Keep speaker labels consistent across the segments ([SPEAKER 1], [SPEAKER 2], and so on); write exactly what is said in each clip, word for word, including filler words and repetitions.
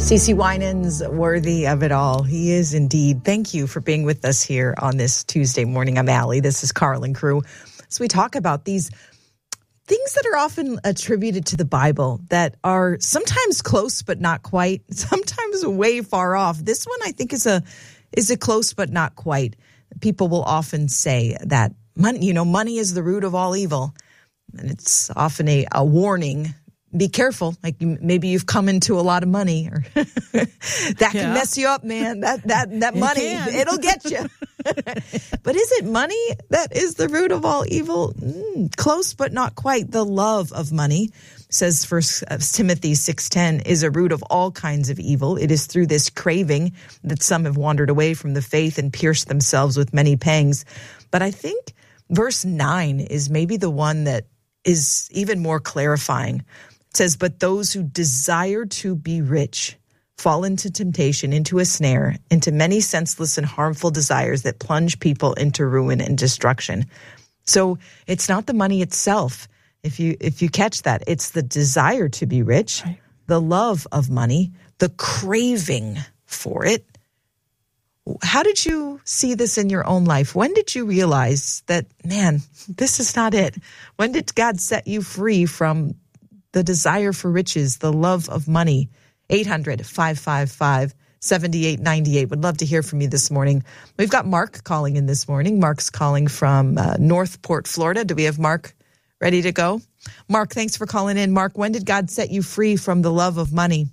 [SPEAKER 1] Cece Winans, worthy of it all. He is indeed. Thank you for being with us here on this Tuesday morning. I'm Allie. This is Carl and crew. So we talk about these things that are often attributed to the Bible that are sometimes close but not quite, sometimes way far off. This one I think is a is a close but not quite. People will often say that money, you know, money is the root of all evil. And it's often a, a warning. Be careful. Like maybe you've come into a lot of money, or that can yeah. mess you up, man. That that that money, it it'll get you. But is it money that is the root of all evil? Mm, close, but not quite. The love of money, says First Timothy six ten, is a root of all kinds of evil. It is through this craving that some have wandered away from the faith and pierced themselves with many pangs. But I think verse nine is maybe the one that is even more clarifying. It says, but those who desire to be rich fall into temptation, into a snare, into many senseless and harmful desires that plunge people into ruin and destruction. So it's not the money itself. If you if you catch that, it's the desire to be rich, right. The love of money, the craving for it. How did you see this in your own life? When did you realize that, man, this is not it? When did God set you free from the desire for riches, the love of money? eight hundred, five five five, seven eight nine eight. Would love to hear from you this morning. We've got Mark calling in this morning. Mark's calling from uh, Northport, Florida. Do we have Mark ready to go? Mark, thanks for calling in. Mark, when did God set you free from the love of money?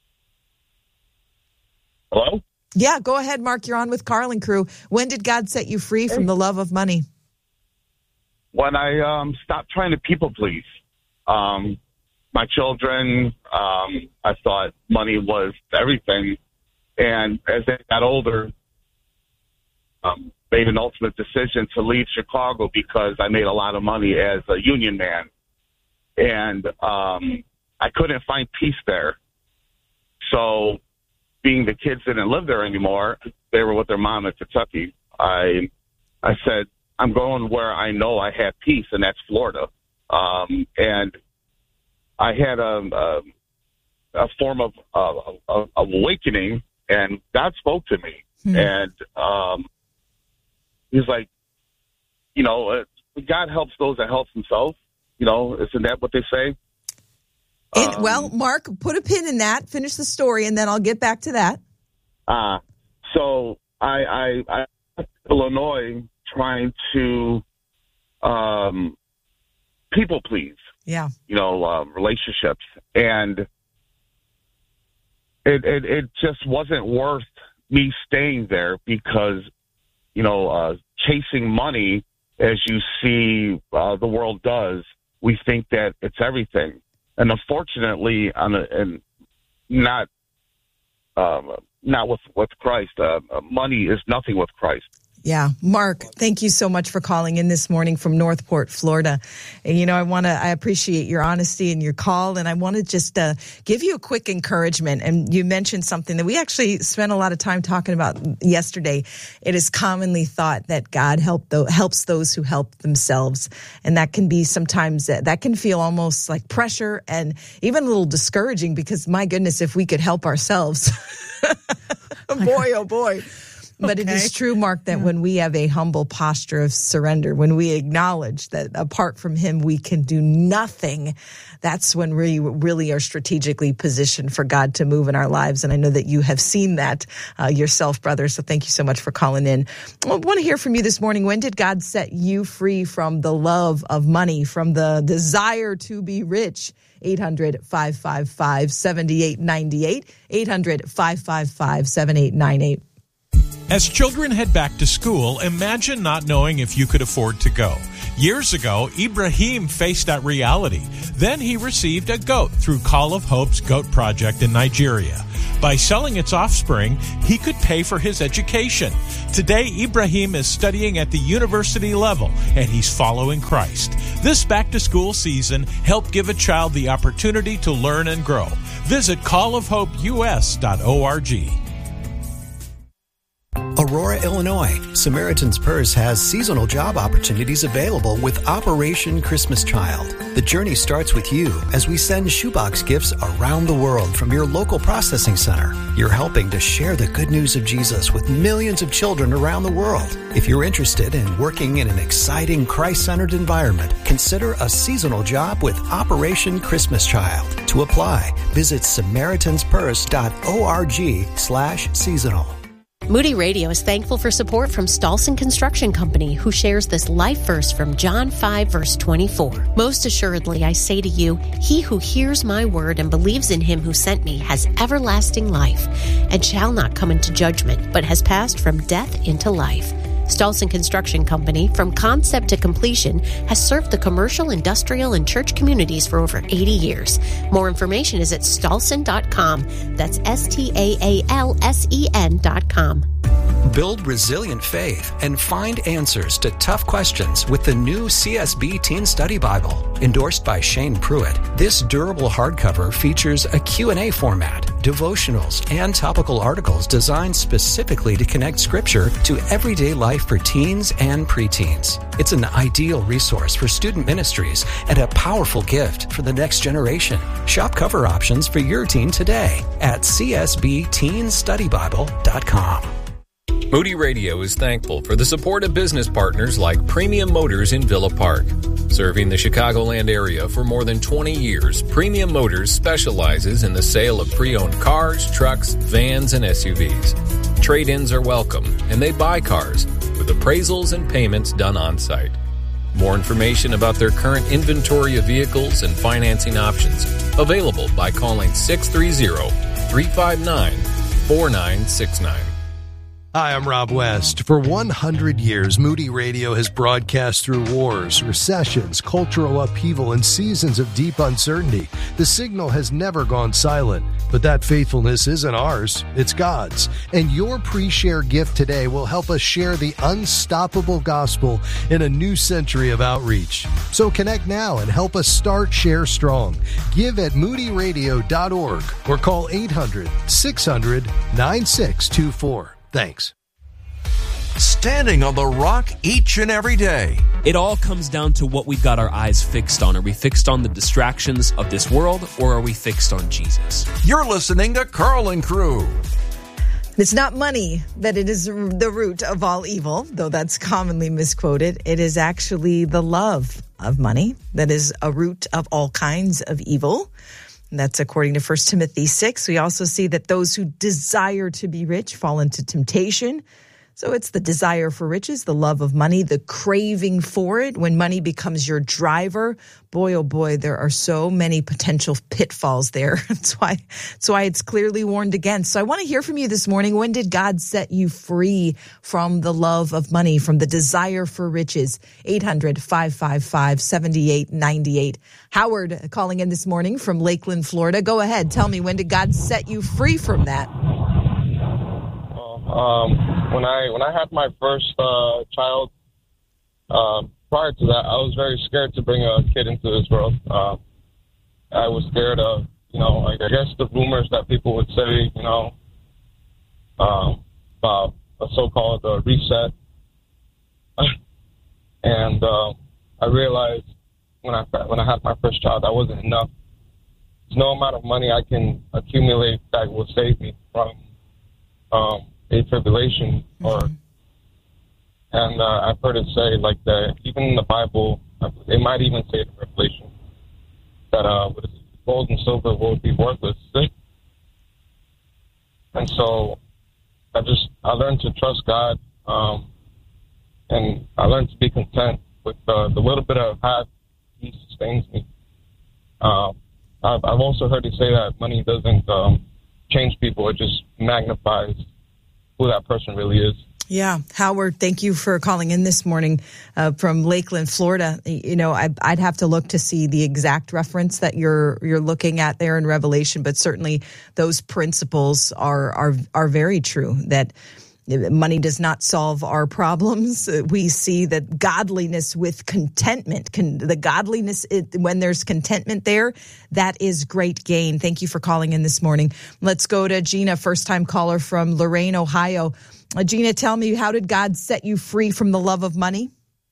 [SPEAKER 2] Hello?
[SPEAKER 1] Yeah, go ahead, Mark. You're on with Carl and crew. When did God set you free from the love of money?
[SPEAKER 2] When I um, stopped trying to people please. Um, my children, um, I thought money was everything. And as they got older, um, made an ultimate decision to leave Chicago because I made a lot of money as a union man. And um, I couldn't find peace there. So being the kids didn't live there anymore, they were with their mom in Kentucky. I I said, I'm going where I know I have peace, and that's Florida. Um, and I had a, a, a form of, of, of awakening, and God spoke to me. Hmm. And um, he's like, you know, uh, God helps those that help themselves. You know, isn't that what they say?
[SPEAKER 1] And, um, well, Mark, put a pin in that. Finish the story, and then I'll get back to that.
[SPEAKER 2] Uh, so I, I, I Illinois trying to um, people please.
[SPEAKER 1] Yeah.
[SPEAKER 2] You know, uh, relationships. And it, it it just wasn't worth me staying there because, you know, uh, chasing money, as you see uh, the world does, we think that it's everything. And unfortunately, on a, and not um, not with with Christ, uh, money is nothing with Christ.
[SPEAKER 1] Yeah. Mark, thank you so much for calling in this morning from Northport, Florida. And, you know, I want to, I appreciate your honesty and your call. And I want to just uh, give you a quick encouragement. And you mentioned something that we actually spent a lot of time talking about yesterday. It is commonly thought that God help th- helps those who help themselves. And that can be sometimes, uh, that can feel almost like pressure and even a little discouraging because, my goodness, if we could help ourselves, boy, oh boy. But okay. It is true, Mark, that yeah. when we have a humble posture of surrender, when we acknowledge that apart from him, we can do nothing, that's when we really are strategically positioned for God to move in our lives. And I know that you have seen that uh, yourself, brother. So thank you so much for calling in. I want to hear from you this morning. When did God set you free from the love of money, from the desire to be rich? eight hundred, five five five, seven eight nine eight, eight hundred, five five five, seven eight nine eight.
[SPEAKER 3] As children head back to school, imagine not knowing if you could afford to go. Years ago, Ibrahim faced that reality. Then he received a goat through Call of Hope's Goat Project in Nigeria. By selling its offspring, he could pay for his education. Today, Ibrahim is studying at the university level, and he's following Christ. This back-to-school season, help give a child the opportunity to learn and grow. Visit call of hope u s dot org.
[SPEAKER 4] Aurora, Illinois, Samaritan's Purse has seasonal job opportunities available with Operation Christmas Child. The journey starts with you as we send shoebox gifts around the world from your local processing center. You're helping to share the good news of Jesus with millions of children around the world. If you're interested in working in an exciting Christ-centered environment, consider a seasonal job with Operation Christmas Child. To apply, visit Samaritans Purse dot org slash seasonal.
[SPEAKER 5] Moody Radio is thankful for support from Stolson Construction Company, who shares this life verse from John five, verse twenty-four. Most assuredly, I say to you, he who hears my word and believes in him who sent me has everlasting life, and shall not come into judgment, but has passed from death into life. Stolson Construction Company, from concept to completion, has served the commercial, industrial, and church communities for over eighty years. More information is at stolson dot com. That's S T A A L S E N dot com.
[SPEAKER 4] Build resilient faith and find answers to tough questions with the new C S B Teen Study Bible. Endorsed by Shane Pruitt, this durable hardcover features a Q and A format, devotionals, and topical articles designed specifically to connect Scripture to everyday life for teens and preteens. It's an ideal resource for student ministries and a powerful gift for the next generation. Shop cover options for your teen today at C S B teen study bible dot com.
[SPEAKER 6] Moody Radio is thankful for the support of business partners like Premium Motors in Villa Park. Serving the Chicagoland area for more than twenty years, Premium Motors specializes in the sale of pre-owned cars, trucks, vans, and S U Vs. Trade-ins are welcome, and they buy cars, with appraisals and payments done on-site. More information about their current inventory of vehicles and financing options available by calling six three zero, three five nine, four nine six nine.
[SPEAKER 7] Hi, I'm Rob West. For one hundred years, Moody Radio has broadcast through wars, recessions, cultural upheaval, and seasons of deep uncertainty. The signal has never gone silent, but that faithfulness isn't ours, it's God's. And your pre-share gift today will help us share the unstoppable gospel in a new century of outreach. So connect now and help us start Share Strong. Give at moody radio dot org or call eight hundred, six hundred, nine six two four. Thanks.
[SPEAKER 8] Standing on the rock each and every day.
[SPEAKER 9] It all comes down to what we've got our eyes fixed on. Are we fixed on the distractions of this world, or are we fixed on Jesus?
[SPEAKER 8] You're listening to Carl and Crew.
[SPEAKER 1] It's not money that it is the root of all evil, though that's commonly misquoted. It is actually the love of money that is a root of all kinds of evil. That's according to First Timothy six. We also see that those who desire to be rich fall into temptation. So it's the desire for riches, the love of money, the craving for it. When money becomes your driver, boy, oh boy, there are so many potential pitfalls there. That's why, that's why it's clearly warned against. So I want to hear from you this morning. When did God set you free from the love of money, from the desire for riches? eight hundred, five five five, seven eight nine eight. Howard calling in this morning from Lakeland, Florida. Go ahead. Tell me, when did God set you free from that?
[SPEAKER 10] Um, when I when I had my first uh, child, uh, prior to that, I was very scared to bring a kid into this world. Uh, I was scared of, you know, like, I guess the rumors that people would say, you know, um, about a so-called uh, reset. And uh, I realized when I when I had my first child, that wasn't enough. There's no amount of money I can accumulate that will save me from um, a tribulation, or mm-hmm. and uh, I've heard it say like that even in the Bible, it might even say in Revelation that uh, gold and silver will be worthless. And so I just I learned to trust God, um, and I learned to be content with uh, the little bit I've had. He sustains me. Uh, I've, I've also heard it say that money doesn't um, change people; it just magnifies who that person really is.
[SPEAKER 1] Yeah. Howard, thank you for calling in this morning uh, from Lakeland, Florida. You know, I, I'd have to look to see the exact reference that you're you're looking at there in Revelation, but certainly those principles are are are very true, that money does not solve our problems. We see that godliness with contentment, can, the godliness, it, when there's contentment there, that is great gain. Thank you for calling in this morning. Let's go to Gina, first-time caller from Lorain, Ohio. Uh, Gina, tell me, how did God set you free from the love of money?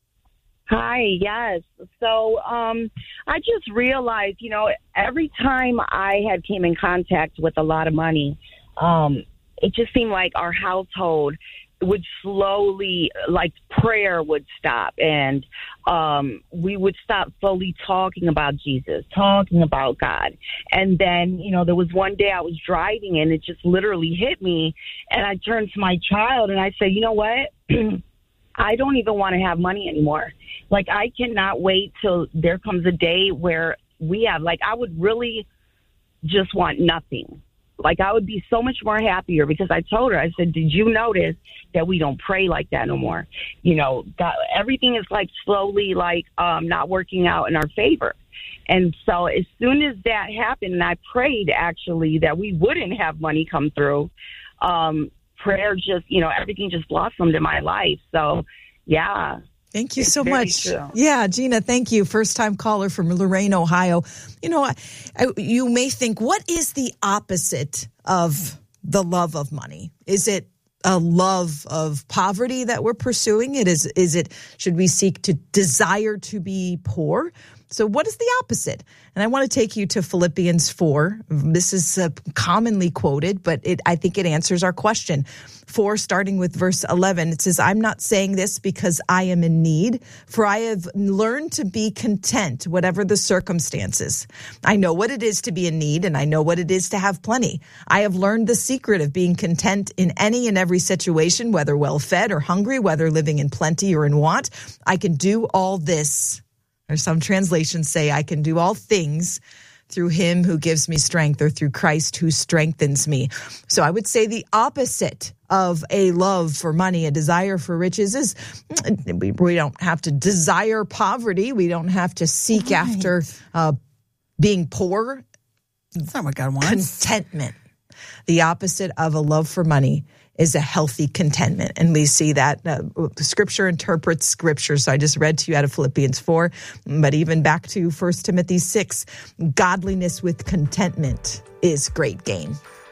[SPEAKER 11] Hi, yes. So um, I just realized, you know, every time I had came in contact with a lot of money, um, it just seemed like our household would slowly, like prayer would stop, and um, we would stop slowly talking about Jesus, talking about God. And then, you know, there was one day I was driving and it just literally hit me, and I turned to my child and I said, you know what? I don't even want to have money anymore. Like, I cannot wait till there comes a day where we have, like, I would really just want nothing. Like, I would be so much more happier, because I told her, I said, did you notice that we don't pray like that no more? You know, God, everything is like slowly like um, not working out in our favor. And so as soon as that happened, and I prayed actually that we wouldn't have money come through, um, prayer just, you know, everything just blossomed in my life. So, yeah.
[SPEAKER 1] Thank you
[SPEAKER 11] it's
[SPEAKER 1] so much.
[SPEAKER 11] True.
[SPEAKER 1] Yeah, Gina, thank you. First time caller from Lorain, Ohio. You know, I, I, you may think, what is the opposite of the love of money? Is it a love of poverty that we're pursuing? It is, is it, should we seek to desire to be poor? So what is the opposite? And I want to take you to Philippians four. This is uh, commonly quoted, but it, I think it answers our question. four, starting with verse eleven, it says, I'm not saying this because I am in need, for I have learned to be content, whatever the circumstances. I know what it is to be in need, and I know what it is to have plenty. I have learned the secret of being content in any and every situation, whether well-fed or hungry, whether living in plenty or in want. I can do all this. Or some translations say, I can do all things through him who gives me strength, or through Christ who strengthens me. So I would say the opposite of a love for money, a desire for riches, is we, we don't have to desire poverty. We don't have to seek right. after uh, being poor.
[SPEAKER 12] That's not what God wants.
[SPEAKER 1] Contentment. The opposite of a love for money is a healthy contentment. And we see that uh, Scripture interprets Scripture. So I just read to you out of Philippians four, but even back to First Timothy six, godliness with contentment is great gain.